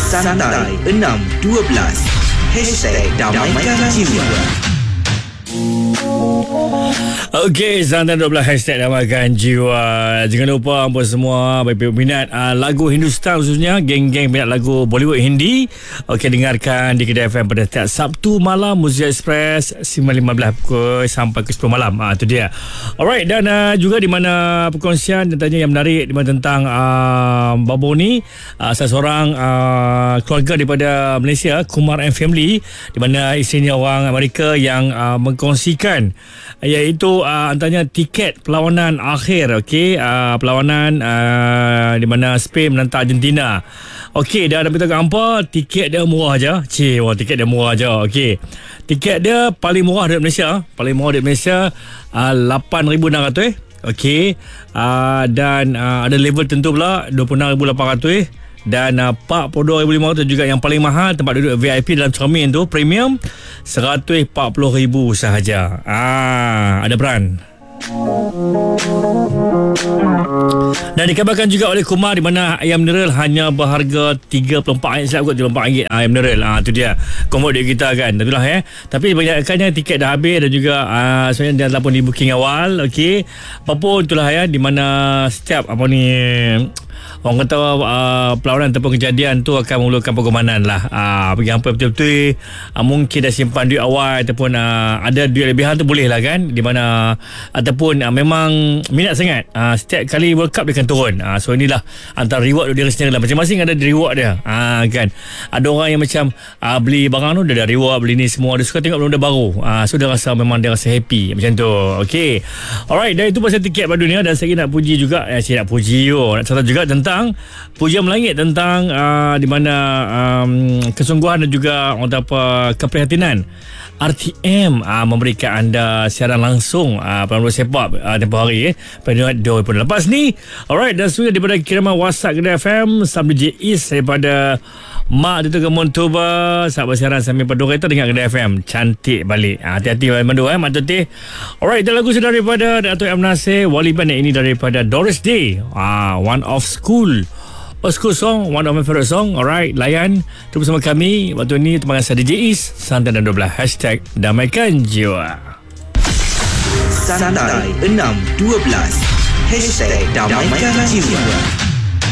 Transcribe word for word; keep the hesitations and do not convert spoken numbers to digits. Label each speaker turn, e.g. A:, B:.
A: Santai enam dua belas Hashtag Damaikan Jiwa.
B: Okey, Santai dua belas Hashtag Damaikan Jiwa. Jangan lupa apa semua bagi minat uh, lagu Hindustan, khususnya geng-geng minat lagu Bollywood Hindi. Okey, dengarkan di Kedah F M pada setiap Sabtu malam, Muzik Express sembilan lima belas pukul sampai ke sepuluh malam. Ah, tu dia. Alright, dan uh, juga di mana perkongsian tentang yang menarik di mana tentang uh, Babu ni, uh, salah seorang uh, keluarga daripada Malaysia, Kumar and Family, di mana isterinya orang Amerika yang uh, mengkongsikan iaitu uh, antaranya tiket perlawanan akhir, okey, uh, perlawanan uh, di mana Spain menentang Argentina. Okey, dan nak beritahu apa, tiket dia murah aja. Cik, wah, tiket dia murah aja. Okey. Tiket dia paling murah di Malaysia, paling murah di Malaysia uh, lapan ribu enam ratus eh. Okey. Uh, dan uh, ada level tentu pula dua puluh enam ribu lapan ratus eh. Dan uh, empat puluh dua ribu lima ratus juga yang paling mahal, tempat duduk V I P dalam cermin tu, premium, seratus empat puluh ribu sahaja. Ah, ada brand. Dan dikabarkan juga oleh Kumar di mana ayam mineral hanya berharga tiga puluh empat ringgit, silap kot tiga puluh empat ringgit ayam mineral. Ah, tu dia komod duit kita kan. Itulah eh. Tapi banyakkannya tiket dah habis dan juga uh, sebenarnya dia telah pun di booking awal. Okey. Apapun itulah ya, di mana setiap apa ni, orang kata uh, perlawanan ataupun kejadian tu akan memerlukan pengorbanan lah. Uh, bagi hampa betul-betul uh, mungkin dah simpan duit awal ataupun uh, ada duit lebihan tu boleh lah kan. Di mana ataupun uh, memang minat sangat, uh, setiap kali World Cup dia akan turun. Uh, so inilah antara reward dia sendiri lah. Masing-masing ada reward dia. Uh, kan. Ada orang yang macam uh, beli barang tu dia ada reward, beli ni semua. Dia suka tengok benda baru. Uh, so dia rasa memang dia rasa happy macam tu. Okay. Alright, dan itu pasal tiket pada dunia. Dan saya nak puji juga, eh, saya nak puji oh, nak cerita juga tentang pujian melangit tentang uh, di mana um, kesungguhan dan juga orang apa keprihatinan R T M uh, memberikan anda siaran langsung uh, perlawanan sepak uh, tempoh hari eh, pada dua ribu lapan belas ni. Alright, dan sudah daripada kiriman WhatsApp Kedah F M, Sam D J East daripada Mak itu ke Montuba, sahabat siaran sambil pedur kereta dengan Kedah F M. Cantik balik. Ha, hati-hati balik mandu eh, Mak Tuti. Alright, dan lagu sudah daripada Dato' M. Nasir, Wali Band, ini daripada Doris Day. Ha, One of School. A school song, one of my favorite song. Alright, layan terus bersama kami waktu ni. Terima kasih D J East, Santai dan dua belas Hashtag Damaikan Jiwa.
A: Santai enam dua belas Hashtag Damaikan Jiwa.